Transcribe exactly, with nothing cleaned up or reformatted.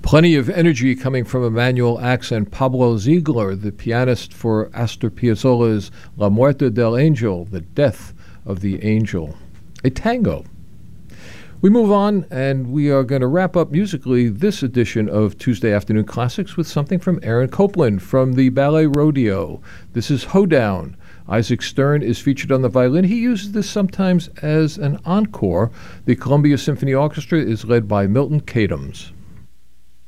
Plenty of energy coming from Emanuel Ax and Pablo Ziegler, the pianist for Astor Piazzolla's La Muerte del Angel, The Death of the Angel, a tango. We move on, and we are going to wrap up musically this edition of Tuesday Afternoon Classics with something from Aaron Copland from the Ballet Rodeo. This is Hoedown. Isaac Stern is featured on the violin. He uses this sometimes as an encore. The Columbia Symphony Orchestra is led by Milton Katims.